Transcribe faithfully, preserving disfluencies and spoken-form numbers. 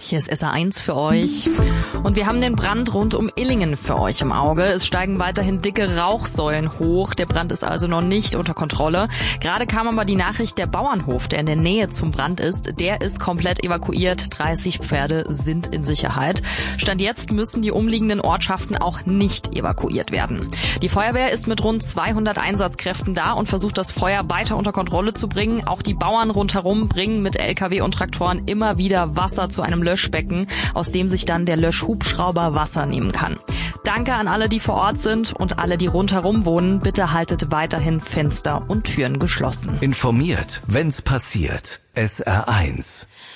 Hier ist S R eins für euch. Und wir haben den Brand rund um Illingen für euch im Auge. Es steigen weiterhin dicke Rauchsäulen hoch. Der Brand ist also noch nicht unter Kontrolle. Gerade kam aber die Nachricht, der Bauernhof, der in der Nähe zum Brand ist, der ist komplett evakuiert. dreißig Pferde sind in Sicherheit. Stand jetzt müssen die umliegenden Ortschaften auch nicht evakuiert werden. Die Feuerwehr ist mit rund zweihundert Einsatzkräften da und versucht, das Feuer weiter unter Kontrolle zu bringen. Auch die Bauern rundherum bringen mit L K W und Traktoren immer wieder Wasser zu einem Löschbecken, aus dem sich dann der Löschhubschrauber Wasser nehmen kann. Danke an alle, die vor Ort sind und alle, die rundherum wohnen. Bitte haltet weiterhin Fenster und Türen geschlossen. Informiert, wenn's passiert. S R eins.